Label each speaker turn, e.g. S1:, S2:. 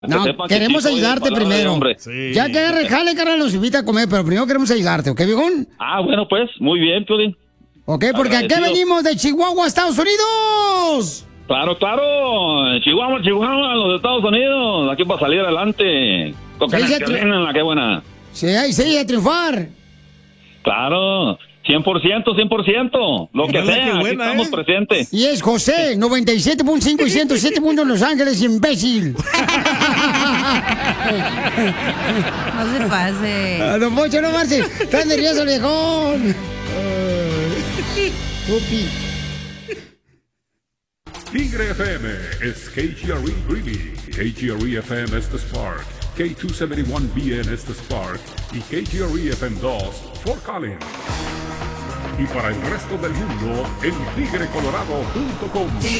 S1: No, queremos ayudarte primero. Sí. Ya que agarre jale, carnal, nos invita a comer, pero primero queremos ayudarte, ¿ok, viejón?
S2: Bueno, pues, muy bien, Piolín.
S1: Ok, porque aquí venimos de Chihuahua, Estados Unidos.
S2: Claro, Chihuahua, los Estados Unidos. Aquí para salir adelante. Tocan la que buena.
S1: Sí, a triunfar.
S2: Claro, 100%, lo que sea, buena, aquí estamos presentes.
S1: Y es José, 97.5 y 107. Los Ángeles, imbécil.
S3: No se pase.
S1: Don Poncho, no marches. Estás nervioso, viejón. Pupi.
S4: Tigre FM es KGRE Greeley, KGRE FM es The Spark, K271BN es The Spark y KGRE FM 2 Fort Collins. Y para el resto del mundo en tigrecolorado.com.